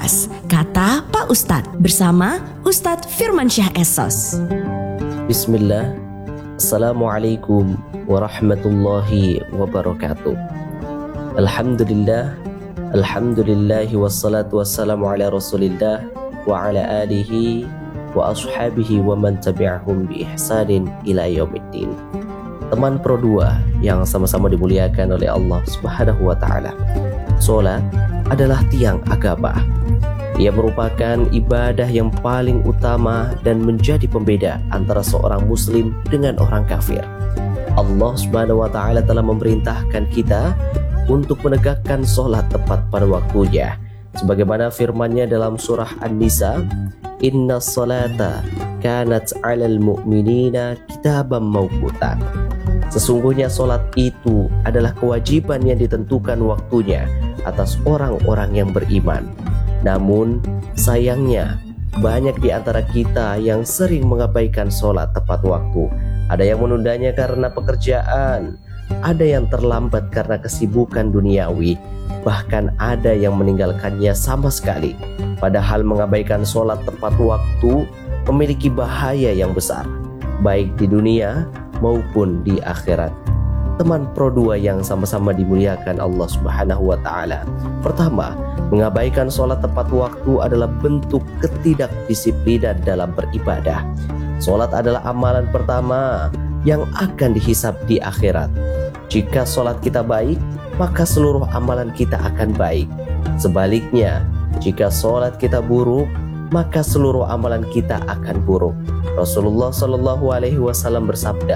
Kupas, kata Pak Ustadz bersama Ustadz Firmansyah Essos. Bismillah. Assalamualaikum warahmatullahi wabarakatuh. Alhamdulillah. Alhamdulillahi wassalatu wassalamu ala rasulillah wa ala alihi wa ashabihi wa man tabi'ahum bi ihsanin ila yaumiddin. Teman Pro 2 yang sama-sama dimuliakan oleh Allah Subhanahu wa taala. Salat adalah tiang agama. Ia merupakan ibadah yang paling utama dan menjadi pembeda antara seorang muslim dengan orang kafir. Allah Subhanahu wa taala telah memerintahkan kita untuk menegakkan salat tepat pada waktunya. Sebagaimana firman-Nya dalam surah An-Nisa, "Innas salata kanat 'alal mu'minina kitaban mawquta." Sesungguhnya salat itu adalah kewajiban yang ditentukan waktunya atas orang-orang yang beriman. Namun sayangnya banyak di antara kita yang sering mengabaikan salat tepat waktu. Ada yang menundanya karena pekerjaan, ada yang terlambat karena kesibukan duniawi, bahkan ada yang meninggalkannya sama sekali. Padahal mengabaikan salat tepat waktu memiliki bahaya yang besar, baik di dunia maupun di akhirat. Teman Pro 2 yang sama-sama dimuliakan Allah Subhanahu wa taala. Pertama, mengabaikan salat tepat waktu adalah bentuk ketidakdisiplinan dalam beribadah. Salat adalah amalan pertama yang akan dihisab di akhirat. Jika salat kita baik, maka seluruh amalan kita akan baik. Sebaliknya, jika salat kita buruk, maka seluruh amalan kita akan buruk. Rasulullah Shallallahu Alaihi Wasallam bersabda,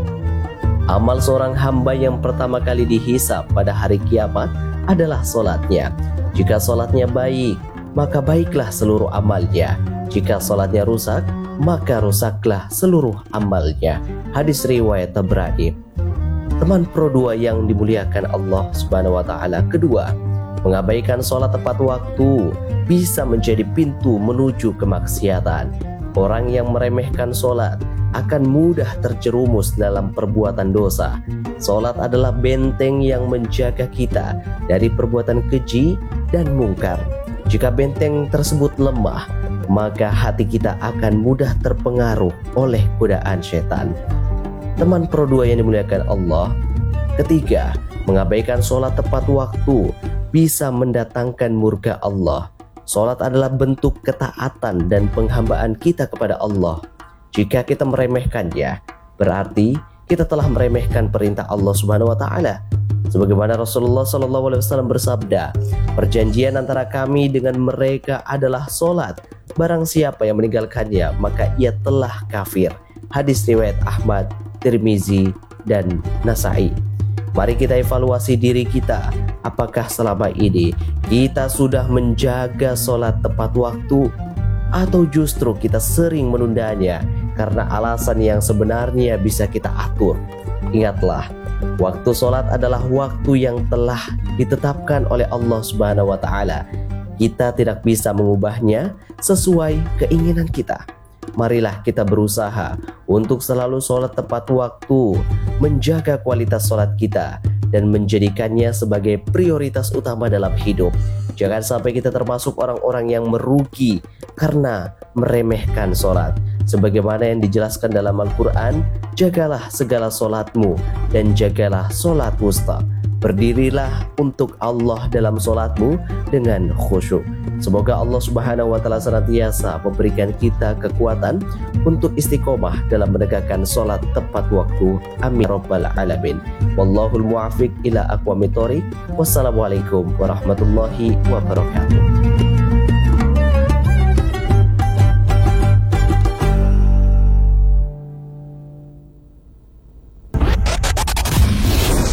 amal seorang hamba yang pertama kali dihisab pada hari kiamat adalah salatnya. Jika salatnya baik, maka baiklah seluruh amalnya. Jika salatnya rusak, maka rusaklah seluruh amalnya. Hadis riwayat Tabrani. Teman Pro 2 yang dimuliakan Allah Subhanahu wa taala. Kedua, mengabaikan salat tepat waktu bisa menjadi pintu menuju kemaksiatan. Orang yang meremehkan salat akan mudah terjerumus dalam perbuatan dosa. Salat adalah benteng yang menjaga kita dari perbuatan keji dan mungkar. Jika benteng tersebut lemah, maka hati kita akan mudah terpengaruh oleh godaan setan. Teman Pro 2 yang dimuliakan Allah. Ketiga, mengabaikan salat tepat waktu bisa mendatangkan murka Allah. Salat adalah bentuk ketaatan dan penghambaan kita kepada Allah. Jika kita meremehkannya, berarti kita telah meremehkan perintah Allah Subhanahu wa taala. Sebagaimana Rasulullah sallallahu alaihi wasallam bersabda, perjanjian antara kami dengan mereka adalah salat. Barang siapa yang meninggalkannya, maka ia telah kafir. Hadis riwayat Ahmad, Tirmizi, dan Nasai. Mari kita evaluasi diri kita. Apakah selama ini kita sudah menjaga salat tepat waktu, atau justru kita sering menundanya karena alasan yang sebenarnya bisa kita atur? Ingatlah, waktu salat adalah waktu yang telah ditetapkan oleh Allah Subhanahu wa taala. Kita tidak bisa mengubahnya sesuai keinginan kita. Marilah kita berusaha untuk selalu salat tepat waktu, menjaga kualitas salat kita, dan menjadikannya sebagai prioritas utama dalam hidup. Jangan sampai kita termasuk orang-orang yang merugi karena meremehkan salat. Sebagaimana yang dijelaskan dalam Al-Quran, jagalah segala salatmu dan jagalah salat wusta. Berdirilah untuk Allah dalam salatmu dengan khusyuk. Semoga Allah Subhanahu wa taala senantiasa memberikan kita kekuatan untuk istiqomah dalam menegakkan salat tepat waktu. Amin rabbal alamin. Wallahul muwaffiq ila aqwamit thoriq. Wassalamualaikum warahmatullahi wabarakatuh.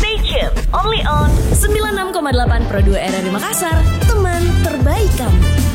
Only on 96,8 Pro 2 RRI Makassar, teman terbaik kamu.